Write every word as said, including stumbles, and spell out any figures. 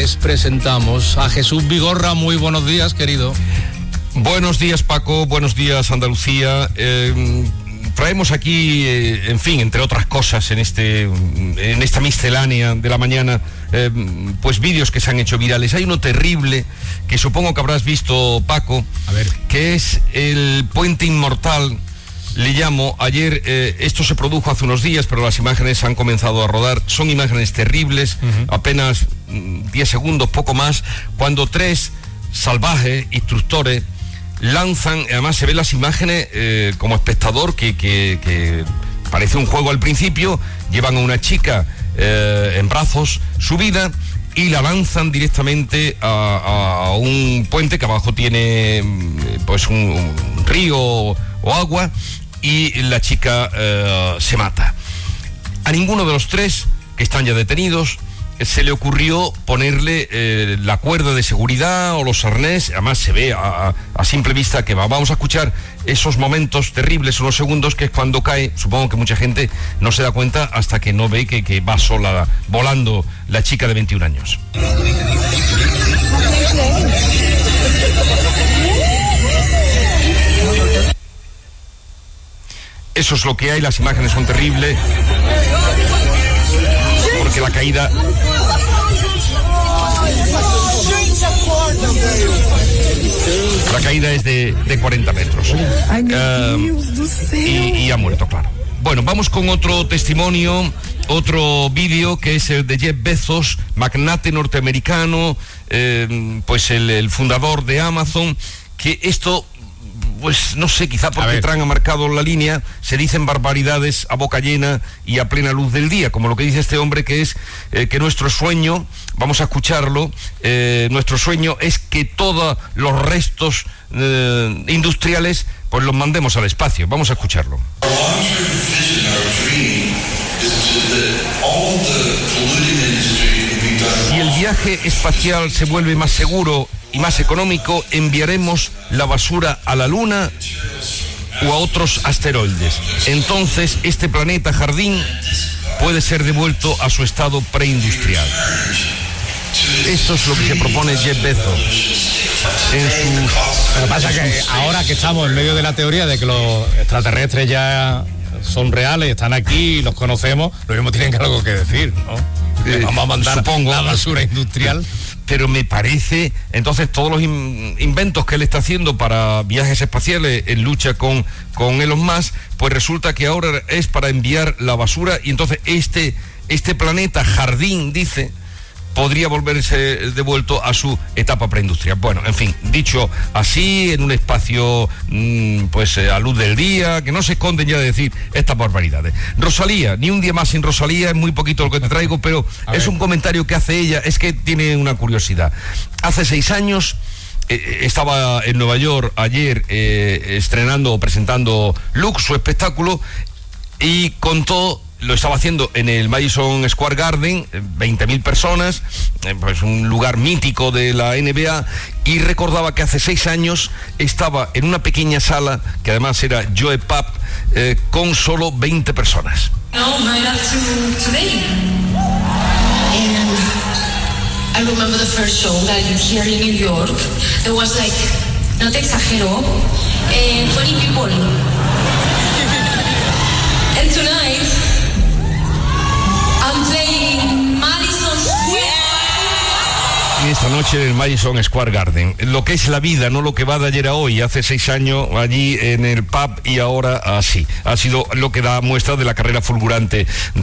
les presentamos a Jesús Vigorra. Muy buenos días, querido. Buenos días, Paco. Buenos días, Andalucía. Eh, traemos aquí, eh, en fin, entre otras cosas, en este, en esta miscelánea de la mañana, eh, pues vídeos que se han hecho virales. Hay uno terrible que supongo que habrás visto, Paco, a ver, que es el puente inmortal. Le llamo, ayer, eh, esto se produjo hace unos días, pero las imágenes han comenzado a rodar. Son imágenes terribles, uh-huh. apenas mm, diez segundos, poco más, cuando tres salvajes instructores lanzan, además se ven las imágenes eh, como espectador, que, que, que parece un juego al principio, llevan a una chica eh, en brazos subida y la lanzan directamente a, a un puente que abajo tiene pues un, un río o agua, y la chica eh, se mata. A ninguno de los tres, que están ya detenidos, se le ocurrió ponerle eh, la cuerda de seguridad o los arnés. Además se ve a, a, a simple vista que va. Vamos a escuchar esos momentos terribles, unos segundos, que es cuando cae. Supongo que mucha gente no se da cuenta hasta que no ve que, que va sola volando la chica de veintiún años. Eso es lo que hay, las imágenes son terribles, porque la caída... La caída es de, de cuarenta metros. Uh, y, y ha muerto, claro. Bueno, vamos con otro testimonio, otro vídeo, que es el de Jeff Bezos, magnate norteamericano, eh, pues el, el fundador de Amazon, que esto... Pues no sé, quizá porque Trump ha marcado la línea, se dicen barbaridades a boca llena y a plena luz del día, como lo que dice este hombre, que es eh, que nuestro sueño, vamos a escucharlo, eh, nuestro sueño es que todos los restos eh, industriales pues los mandemos al espacio. Vamos a escucharlo. Si el viaje espacial se vuelve más seguro y más económico, enviaremos la basura a la Luna o a otros asteroides. Entonces, este planeta jardín puede ser devuelto a su estado preindustrial. Esto es lo que se propone Jeff Bezos en sus... Lo que pasa es que ahora que estamos en medio de la teoría de que los extraterrestres ya son reales, están aquí, los conocemos, lo mismo tienen algo que decir, ¿no? Eh, vamos a mandar supongo, la basura industrial. Pero me parece, entonces, todos los in, inventos que él está haciendo para viajes espaciales en lucha con, con Elon Musk, pues resulta que ahora es para enviar la basura, y entonces este, este planeta jardín, dice, podría volverse devuelto a su etapa preindustrial. Bueno, en fin, dicho así, en un espacio mmm, pues a luz del día, que no se esconden ya de decir estas barbaridades. Rosalía, ni un día más sin Rosalía, es muy poquito lo que te traigo, pero a es ver. Un comentario que hace ella, es que tiene una curiosidad. Hace seis años... Eh, estaba en Nueva York ayer eh, estrenando o presentando Lux, su espectáculo, y contó, lo estaba haciendo en el Madison Square Garden, veinte mil personas, eh, pues un lugar mítico de la N B A, y recordaba que hace seis años estaba en una pequeña sala, que además era Joe Pub, eh, con solo veinte personas. No, right up to today. And I remember the first show that I did here in New York. There was like, no te exagero, eh, twenty people. And tonight, I'm playing Madison Square. Y esta noche en el Madison Square Garden. Lo que es la vida, no lo que va de ayer a hoy. Hace seis años allí en el pub y ahora así. Ha sido lo que da muestra de la carrera fulgurante